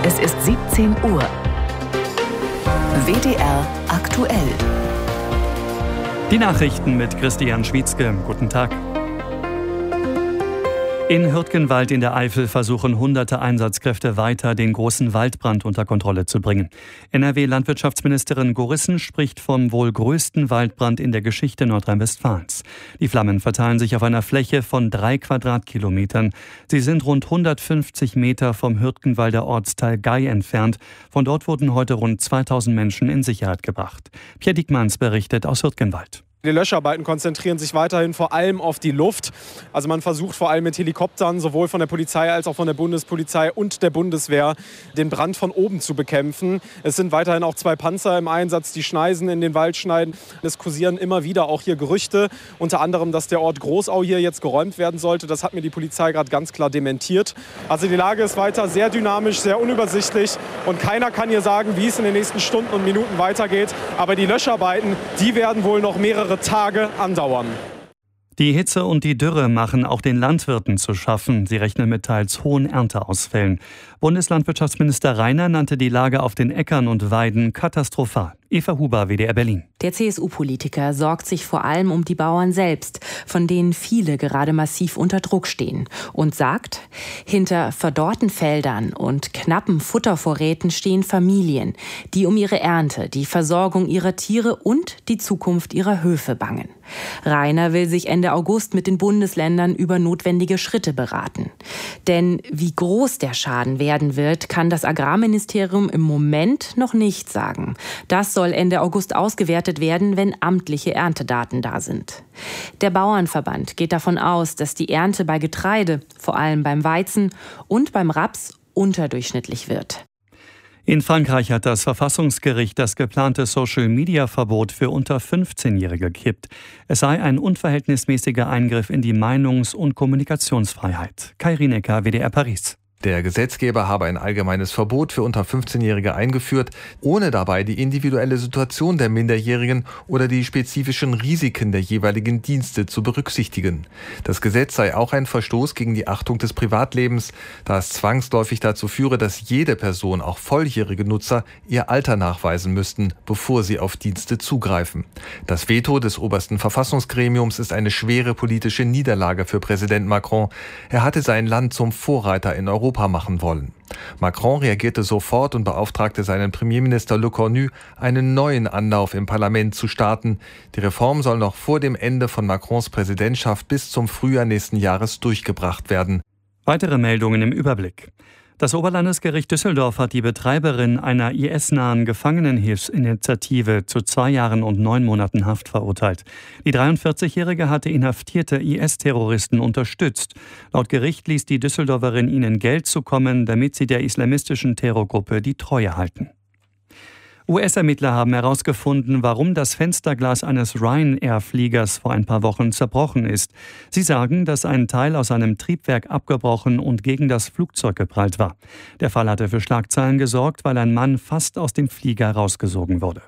Es ist 17 Uhr. WDR aktuell. Die Nachrichten mit Christian Schwietzke. Guten Tag. In Hürtgenwald in der Eifel versuchen hunderte Einsatzkräfte weiter, den großen Waldbrand unter Kontrolle zu bringen. NRW-Landwirtschaftsministerin Gorissen spricht vom wohl größten Waldbrand in der Geschichte Nordrhein-Westfalens. Die Flammen verteilen sich auf einer Fläche von 3 Quadratkilometern. Sie sind rund 150 Meter vom Hürtgenwalder Ortsteil Gei entfernt. Von dort wurden heute rund 2000 Menschen in Sicherheit gebracht. Pierre Diekmanns berichtet aus Hürtgenwald. Die Löscharbeiten konzentrieren sich weiterhin vor allem auf die Luft. Also man versucht vor allem mit Helikoptern, sowohl von der Polizei als auch von der Bundespolizei und der Bundeswehr, den Brand von oben zu bekämpfen. Es sind weiterhin auch 2 Panzer im Einsatz, die Schneisen in den Wald schneiden. Es kursieren immer wieder auch hier Gerüchte, unter anderem, dass der Ort Großau hier jetzt geräumt werden sollte. Das hat mir die Polizei gerade ganz klar dementiert. Also die Lage ist weiter sehr dynamisch, sehr unübersichtlich und keiner kann hier sagen, wie es in den nächsten Stunden und Minuten weitergeht. Aber die Löscharbeiten, die werden wohl noch mehrere Tage andauern. Die Hitze und die Dürre machen auch den Landwirten zu schaffen. Sie rechnen mit teils hohen Ernteausfällen. Bundeslandwirtschaftsminister Rainer nannte die Lage auf den Äckern und Weiden katastrophal. Eva Huber, WDR Berlin. Der CSU-Politiker sorgt sich vor allem um die Bauern selbst, von denen viele gerade massiv unter Druck stehen. Und sagt, hinter verdorrten Feldern und knappen Futtervorräten stehen Familien, die um ihre Ernte, die Versorgung ihrer Tiere und die Zukunft ihrer Höfe bangen. Rainer will sich Ende August mit den Bundesländern über notwendige Schritte beraten. Denn wie groß der Schaden werden wird, kann das Agrarministerium im Moment noch nicht sagen. Das soll Ende August ausgewertet werden, wenn amtliche Erntedaten da sind. Der Bauernverband geht davon aus, dass die Ernte bei Getreide, vor allem beim Weizen und beim Raps, unterdurchschnittlich wird. In Frankreich hat das Verfassungsgericht das geplante Social-Media-Verbot für unter 15-Jährige gekippt. Es sei ein unverhältnismäßiger Eingriff in die Meinungs- und Kommunikationsfreiheit. Kai Rienecker, WDR Paris. Der Gesetzgeber habe ein allgemeines Verbot für unter 15-Jährige eingeführt, ohne dabei die individuelle Situation der Minderjährigen oder die spezifischen Risiken der jeweiligen Dienste zu berücksichtigen. Das Gesetz sei auch ein Verstoß gegen die Achtung des Privatlebens, da es zwangsläufig dazu führe, dass jede Person, auch volljährige Nutzer, ihr Alter nachweisen müssten, bevor sie auf Dienste zugreifen. Das Veto des obersten Verfassungsgremiums ist eine schwere politische Niederlage für Präsident Macron. Er hatte sein Land zum Vorreiter in Europa machen wollen. Macron reagierte sofort und beauftragte seinen Premierminister Le Cornu, einen neuen Anlauf im Parlament zu starten. Die Reform soll noch vor dem Ende von Macrons Präsidentschaft bis zum Frühjahr nächsten Jahres durchgebracht werden. Weitere Meldungen im Überblick. Das Oberlandesgericht Düsseldorf hat die Betreiberin einer IS-nahen Gefangenenhilfsinitiative zu 2 Jahren und 9 Monaten Haft verurteilt. Die 43-Jährige hatte inhaftierte IS-Terroristen unterstützt. Laut Gericht ließ die Düsseldorferin ihnen Geld zukommen, damit sie der islamistischen Terrorgruppe die Treue halten. US-Ermittler haben herausgefunden, warum das Fensterglas eines Ryanair-Fliegers vor ein paar Wochen zerbrochen ist. Sie sagen, dass ein Teil aus einem Triebwerk abgebrochen und gegen das Flugzeug geprallt war. Der Fall hatte für Schlagzeilen gesorgt, weil ein Mann fast aus dem Flieger rausgesogen wurde.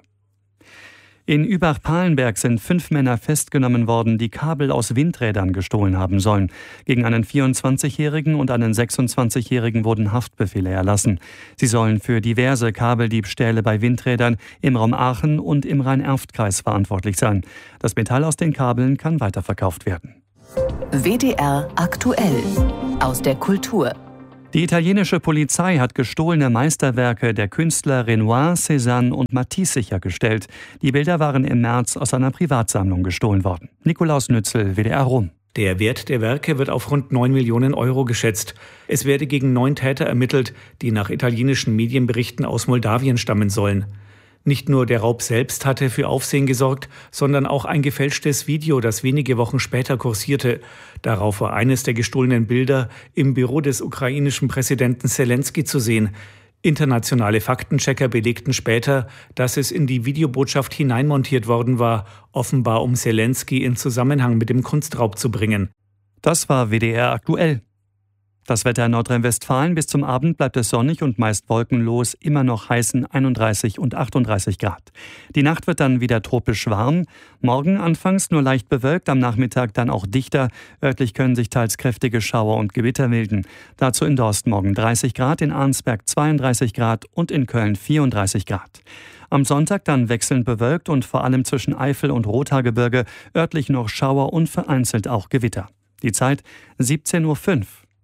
In Übach-Palenberg sind 5 Männer festgenommen worden, die Kabel aus Windrädern gestohlen haben sollen. Gegen einen 24-Jährigen und einen 26-Jährigen wurden Haftbefehle erlassen. Sie sollen für diverse Kabeldiebstähle bei Windrädern im Raum Aachen und im Rhein-Erft-Kreis verantwortlich sein. Das Metall aus den Kabeln kann weiterverkauft werden. WDR aktuell. Aus der Kultur. Die italienische Polizei hat gestohlene Meisterwerke der Künstler Renoir, Cézanne und Matisse sichergestellt. Die Bilder waren im März aus einer Privatsammlung gestohlen worden. Nikolaus Nützel, WDR Rom. Der Wert der Werke wird auf rund 9 Millionen Euro geschätzt. Es werde gegen 9 Täter ermittelt, die nach italienischen Medienberichten aus Moldawien stammen sollen. Nicht nur der Raub selbst hatte für Aufsehen gesorgt, sondern auch ein gefälschtes Video, das wenige Wochen später kursierte. Darauf war eines der gestohlenen Bilder im Büro des ukrainischen Präsidenten Selenskyj zu sehen. Internationale Faktenchecker belegten später, dass es in die Videobotschaft hineinmontiert worden war, offenbar um Selenskyj in Zusammenhang mit dem Kunstraub zu bringen. Das war WDR aktuell. Das Wetter in Nordrhein-Westfalen: bis zum Abend bleibt es sonnig und meist wolkenlos, immer noch heißen 31 und 38 Grad. Die Nacht wird dann wieder tropisch warm. Morgen anfangs nur leicht bewölkt, am Nachmittag dann auch dichter. Örtlich können sich teils kräftige Schauer und Gewitter bilden. Dazu in Dorst morgen 30 Grad, in Arnsberg 32 Grad und in Köln 34 Grad. Am Sonntag dann wechselnd bewölkt und vor allem zwischen Eifel und Rothaargebirge örtlich noch Schauer und vereinzelt auch Gewitter. Die Zeit 17:05 Uhr.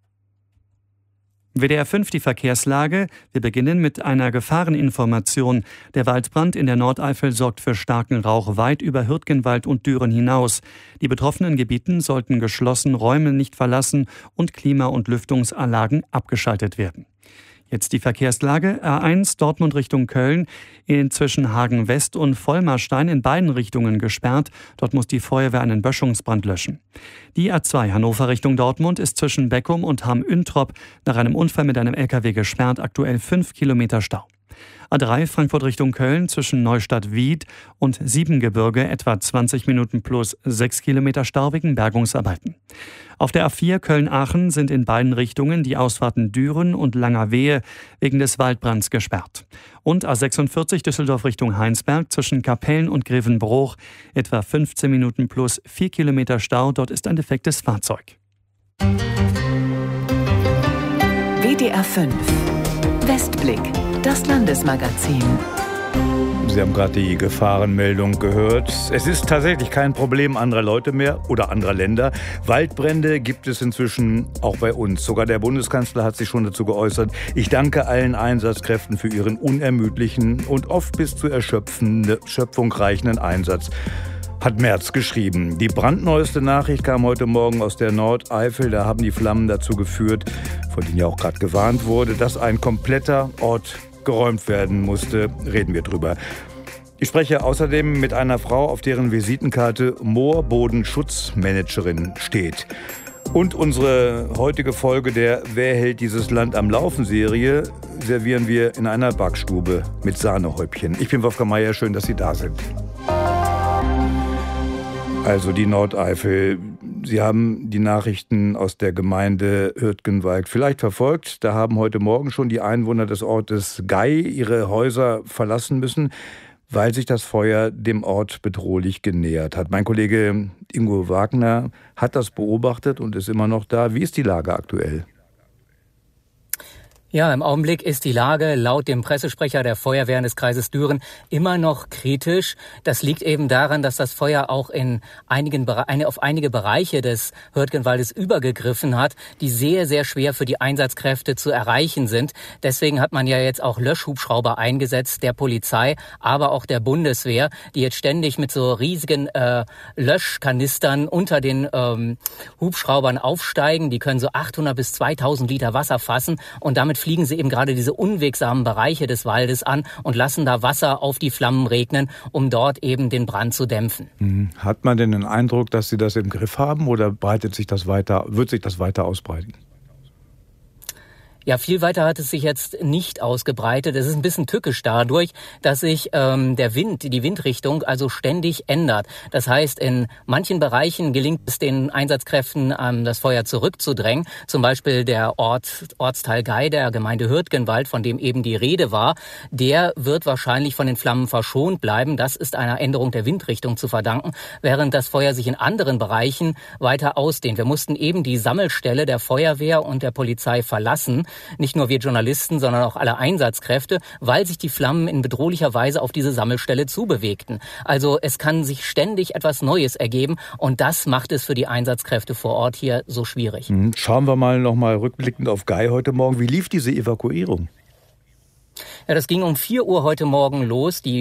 WDR 5, die Verkehrslage. Wir beginnen mit einer Gefahreninformation. Der Waldbrand in der Nordeifel sorgt für starken Rauch weit über Hürtgenwald und Düren hinaus. Die betroffenen Gebieten sollten geschlossen Räume nicht verlassen und Klima- und Lüftungsanlagen abgeschaltet werden. Jetzt die Verkehrslage. A1 Dortmund Richtung Köln, zwischen Hagen West und Vollmarstein in beiden Richtungen gesperrt. Dort muss die Feuerwehr einen Böschungsbrand löschen. Die A2 Hannover Richtung Dortmund ist zwischen Beckum und Hamm-Üntrop nach einem Unfall mit einem LKW gesperrt. Aktuell 5 Kilometer Stau. A3 Frankfurt Richtung Köln zwischen Neustadt-Wied und Siebengebirge etwa 20 Minuten plus 6 Kilometer Stau wegen Bergungsarbeiten. Auf der A4 Köln-Aachen sind in beiden Richtungen die Ausfahrten Düren und Langerwehe wegen des Waldbrands gesperrt. Und A46 Düsseldorf Richtung Heinsberg zwischen Kapellen und Grevenbroich etwa 15 Minuten plus 4 Kilometer Stau. Dort ist ein defektes Fahrzeug. WDR 5 Westblick, das Landesmagazin. Sie haben gerade die Gefahrenmeldung gehört. Es ist tatsächlich kein Problem anderer Leute mehr oder anderer Länder. Waldbrände gibt es inzwischen auch bei uns. Sogar der Bundeskanzler hat sich schon dazu geäußert. Ich danke allen Einsatzkräften für ihren unermüdlichen und oft bis zur Erschöpfung reichenden Einsatz, hat Merz geschrieben. Die brandneueste Nachricht kam heute Morgen aus der Nordeifel. Da haben die Flammen dazu geführt, von denen ja auch gerade gewarnt wurde, dass ein kompletter Ort geräumt werden musste. Reden wir drüber. Ich spreche außerdem mit einer Frau, auf deren Visitenkarte Moorbodenschutzmanagerin steht. Und unsere heutige Folge der Wer hält dieses Land am Laufen-Serie servieren wir in einer Backstube mit Sahnehäubchen. Ich bin Wolfgang Meier, schön, dass Sie da sind. Also die Nordeifel. Sie haben die Nachrichten aus der Gemeinde Hürtgenwald vielleicht verfolgt. Da haben heute Morgen schon die Einwohner des Ortes Gei ihre Häuser verlassen müssen, weil sich das Feuer dem Ort bedrohlich genähert hat. Mein Kollege Ingo Wagner hat das beobachtet und ist immer noch da. Wie ist die Lage aktuell? Ja, im Augenblick ist die Lage laut dem Pressesprecher der Feuerwehren des Kreises Düren immer noch kritisch. Das liegt eben daran, dass das Feuer auch auf einige Bereiche des Hürtgenwaldes übergegriffen hat, die sehr, sehr schwer für die Einsatzkräfte zu erreichen sind. Deswegen hat man ja jetzt auch Löschhubschrauber eingesetzt, der Polizei, aber auch der Bundeswehr, die jetzt ständig mit so riesigen Löschkanistern unter den Hubschraubern aufsteigen. Die können so 800 bis 2000 Liter Wasser fassen und damit fliegen sie eben gerade diese unwegsamen Bereiche des Waldes an und lassen da Wasser auf die Flammen regnen, um dort eben den Brand zu dämpfen. Hat man denn den Eindruck, dass Sie das im Griff haben oder wird sich das weiter ausbreiten? Ja, viel weiter hat es sich jetzt nicht ausgebreitet. Es ist ein bisschen tückisch dadurch, dass sich die Windrichtung also ständig ändert. Das heißt, in manchen Bereichen gelingt es den Einsatzkräften, das Feuer zurückzudrängen. Zum Beispiel der Ortsteil Gei der Gemeinde Hürtgenwald, von dem eben die Rede war, der wird wahrscheinlich von den Flammen verschont bleiben. Das ist einer Änderung der Windrichtung zu verdanken, während das Feuer sich in anderen Bereichen weiter ausdehnt. Wir mussten eben die Sammelstelle der Feuerwehr und der Polizei verlassen. Nicht nur wir Journalisten, sondern auch alle Einsatzkräfte, weil sich die Flammen in bedrohlicher Weise auf diese Sammelstelle zubewegten. Also es kann sich ständig etwas Neues ergeben und das macht es für die Einsatzkräfte vor Ort hier so schwierig. Schauen wir noch mal rückblickend auf Gei heute Morgen. Wie lief diese Evakuierung? Ja, das ging um 4 Uhr heute Morgen los. Die